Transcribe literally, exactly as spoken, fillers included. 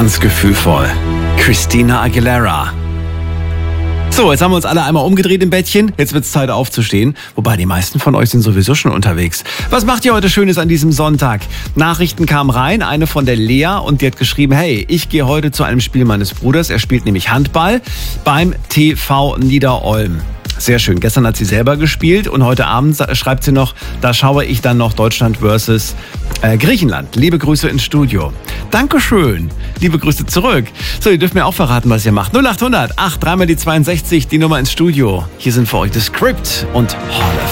Ganz gefühlvoll. Christina Aguilera. So, jetzt haben wir uns alle einmal umgedreht im Bettchen. Jetzt wird's Zeit aufzustehen. Wobei, die meisten von euch sind sowieso schon unterwegs. Was macht ihr heute Schönes an diesem Sonntag? Nachrichten kamen rein, eine von der Lea, und die hat geschrieben, hey, ich gehe heute zu einem Spiel meines Bruders. Er spielt nämlich Handball beim T V Niederolm. Sehr schön. Gestern hat sie selber gespielt und heute Abend schreibt sie noch, da schaue ich dann noch Deutschland versus äh, Griechenland. Liebe Grüße ins Studio. Dankeschön. Liebe Grüße zurück. So, ihr dürft mir auch verraten, was ihr macht. null acht hundert acht, dreimal die zweiundsechzig, die Nummer ins Studio. Hier sind für euch The Script und Hall of